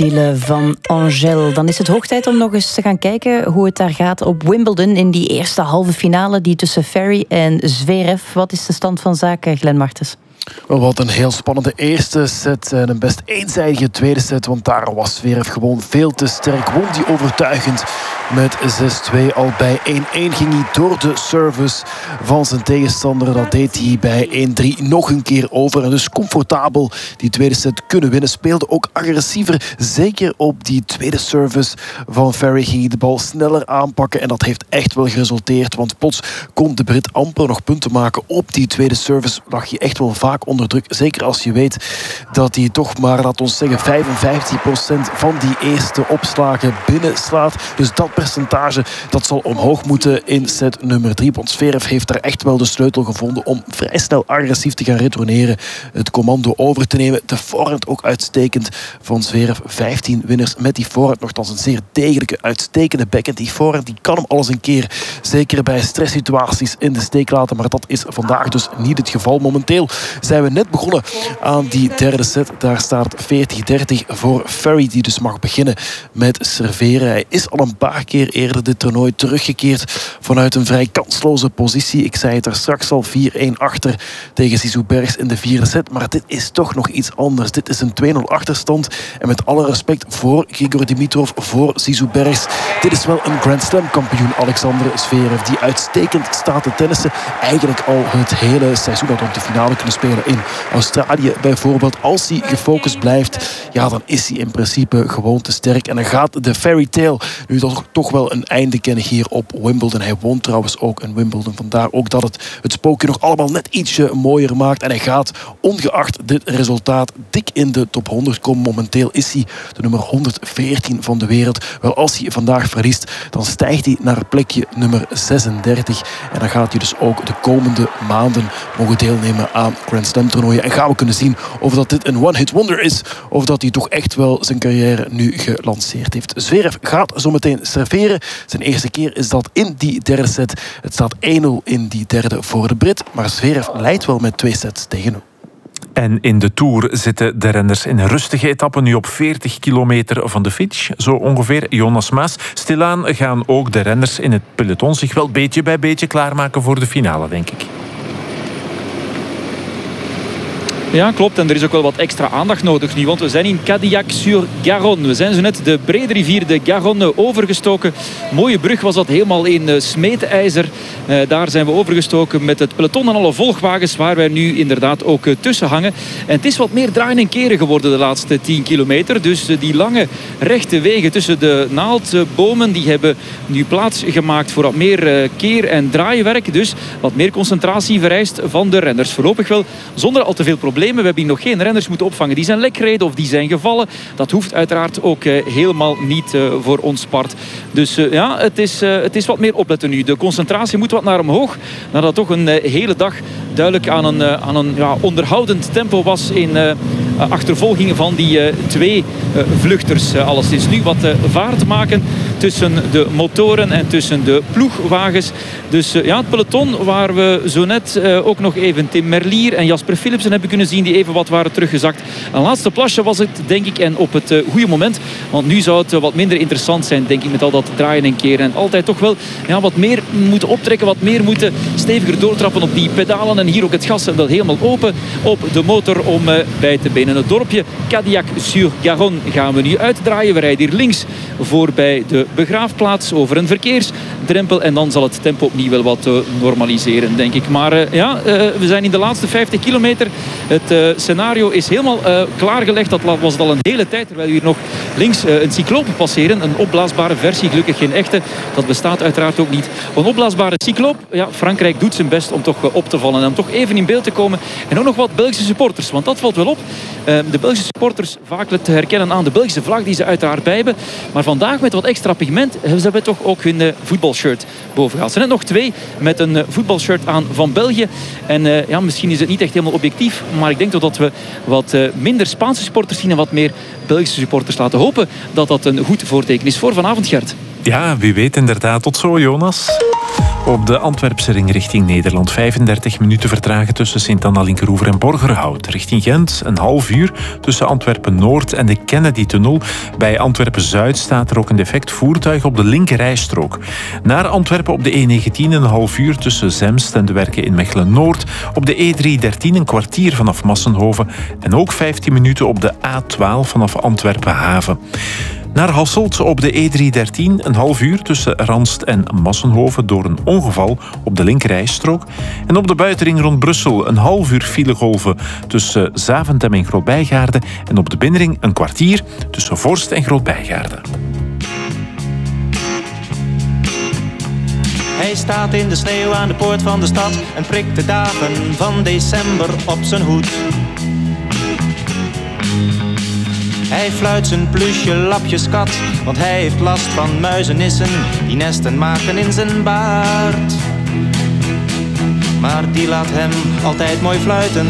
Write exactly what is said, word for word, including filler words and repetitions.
Dille van Angel. Dan is het hoog tijd om nog eens te gaan kijken hoe het daar gaat op Wimbledon in die eerste halve finale, die tussen Ferry en Zverev. Wat is de stand van zaken, Glenn Martens? Wat een heel spannende eerste set en een best eenzijdige tweede set, want daar was Zverev gewoon veel te sterk. Won die overtuigend met zes twee. Al bij één-één ging hij door de service van zijn tegenstander. Dat deed hij bij één drie nog een keer over. En dus comfortabel die tweede set kunnen winnen. Speelde ook agressiever. Zeker op die tweede service van Ferry ging hij de bal sneller aanpakken. En dat heeft echt wel geresulteerd. Want plots kon de Brit amper nog punten maken op die tweede service. Lag je echt wel vaak onder druk. Zeker als je weet dat hij toch maar, laat ons zeggen, vijfenvijftig procent van die eerste opslagen binnenslaat. Dus dat percentage dat zal omhoog moeten in set nummer drie. Want Zverev heeft daar echt wel de sleutel gevonden om vrij snel agressief te gaan retourneren. Het commando over te nemen. De voorhand ook uitstekend van Zverev. vijftien winners met die voorhand. Nogthans een zeer degelijke, uitstekende backhand. Die voorhand die kan hem alles een keer, zeker bij stresssituaties, in de steek laten. Maar dat is vandaag dus niet het geval. Momenteel zijn we net begonnen aan die derde set. Daar staat veertig dertig voor Ferry, die dus mag beginnen met serveren. Hij is al een paar keer eerder dit toernooi teruggekeerd vanuit een vrij kansloze positie. Ik zei het er straks al, vier-één achter tegen Zizou Bergs in de vierde set. Maar dit is toch nog iets anders. Dit is een twee nul achterstand. En met alle respect voor Grigor Dimitrov, voor Zizou Bergs. Dit is wel een Grand Slam kampioen, Alexander Zverev, die uitstekend staat te tennissen. Eigenlijk al het hele seizoen had om de finale kunnen spelen in Australië bijvoorbeeld. Als hij gefocust blijft, ja, dan is hij in principe gewoon te sterk. En dan gaat de fairy tale nu toch, toch wel een einde kennen hier op Wimbledon. Hij won trouwens ook in Wimbledon. Vandaar ook dat het het spookje nog allemaal net ietsje mooier maakt. En hij gaat, ongeacht dit resultaat, dik in de top honderd komen. Momenteel is hij de nummer honderdveertien van de wereld. Wel, als hij vandaag verliest, dan stijgt hij naar plekje nummer zesendertig. En dan gaat hij dus ook de komende maanden mogen deelnemen aan Grand Slam toernooien. En gaan we kunnen zien of dat dit een one-hit wonder is, of dat hij toch echt wel zijn carrière nu gelanceerd heeft. Zverev gaat zometeen serveren. Zijn eerste keer is dat in die derde set. Het staat één nul in die derde voor de Brit. Maar Zverev leidt wel met twee sets tegen nul. En in de Tour zitten de renners in een rustige etappe, nu op veertig kilometer van de finish, zo ongeveer. Jonas Maas, stilaan gaan ook de renners in het peloton zich wel beetje bij beetje klaarmaken voor de finale, denk ik. Ja, klopt. En er is ook wel wat extra aandacht nodig nu. Want we zijn in Cadillac-sur-Garonne. We zijn zo net de brede rivier de Garonne overgestoken. Mooie brug was dat, helemaal in uh, smeedijzer. Uh, daar zijn we overgestoken met het peloton en alle volgwagens, waar wij nu inderdaad ook uh, tussen hangen. En het is wat meer draaien en keren geworden de laatste tien kilometer. Dus uh, die lange rechte wegen tussen de naaldbomen, die hebben nu plaats gemaakt voor wat meer uh, keer- en draaiwerk. Dus wat meer concentratie vereist van de renners. Voorlopig wel zonder al te veel problemen. We hebben hier nog geen renners moeten opvangen die zijn lek gereden of die zijn gevallen. Dat hoeft uiteraard ook uh, helemaal niet uh, voor ons part. Dus uh, ja, het is, uh, het is wat meer opletten nu. De concentratie moet wat naar omhoog. Nadat toch een uh, hele dag duidelijk aan een, uh, aan een ja, onderhoudend tempo was in uh, achtervolging van die uh, twee uh, vluchters. Uh, alles is nu wat uh, vaart maken tussen de motoren en tussen de ploegwagens. Dus uh, ja, het peloton waar we zo net uh, ook nog even Tim Merlier en Jasper Philipsen hebben kunnen zien die even wat waren teruggezakt. Een laatste plasje was het, denk ik, en op het uh, goede moment. Want nu zou het uh, wat minder interessant zijn, denk ik, met al dat draaien en keren. En altijd toch wel ja, wat meer moeten optrekken, wat meer moeten steviger doortrappen op die pedalen. En hier ook het gas dat helemaal open op de motor om uh, bij te benen. Het dorpje Cadillac-sur-Garonne gaan we nu uitdraaien. We rijden hier links voorbij de begraafplaats over een verkeersdrempel. En dan zal het tempo opnieuw wel wat uh, normaliseren, denk ik. Maar uh, ja, uh, we zijn in de laatste vijftig kilometer. Het uh, scenario is helemaal uh, klaargelegd. Dat was het al een hele tijd. Terwijl we hier nog links uh, een cycloop passeren. Een opblaasbare versie, gelukkig geen echte. Dat bestaat uiteraard ook niet. Een opblaasbare cycloop. Ja, Frankrijk doet zijn best om toch uh, op te vallen. En om toch even in beeld te komen. En ook nog wat Belgische supporters. Want dat valt wel op. Uh, de Belgische supporters vaak te herkennen aan de Belgische vlag die ze uiteraard bij hebben. Maar vandaag met wat extra pigment hebben ze toch ook hun uh, voetbalshirt boven gehaald. Er zijn net nog twee met een uh, voetbalshirt aan van België. En uh, ja, misschien is het niet echt helemaal objectief. Maar ik denk toch dat we wat uh, minder Spaanse supporters zien en wat meer Belgische supporters laten hopen dat dat een goed voorteken is voor vanavond, Gert. Ja, wie weet inderdaad. Tot zo, Jonas. Op de Antwerpse ring richting Nederland vijfendertig minuten vertragen tussen Sint-Anna-Linkeroever en Borgerhout. Richting Gent een half uur tussen Antwerpen-Noord en de Kennedy-tunnel. Bij Antwerpen-Zuid staat er ook een defect voertuig op de linkerrijstrook. Naar Antwerpen op de E negentien een half uur tussen Zemst en de Werken in Mechelen-Noord. Op de E driehonderddertien een kwartier vanaf Massenhoven. En ook vijftien minuten op de A twaalf vanaf Antwerpen-Haven. Naar Hasselt op de E driehonderddertien een half uur tussen Ranst en Massenhoven door een ongeval op de linkerrijstrook. En op de buitenring rond Brussel een half uur filegolven tussen Zaventem en Groot-Bijgaarden. En op de binnenring een kwartier tussen Vorst en Groot-Bijgaarden. Hij staat in de sneeuw aan de poort van de stad en prikt de dagen van december op zijn hoed. Hij fluit zijn plusje lapjeskat, want hij heeft last van muizenissen die nesten maken in zijn baard. Maar die laat hem altijd mooi fluiten,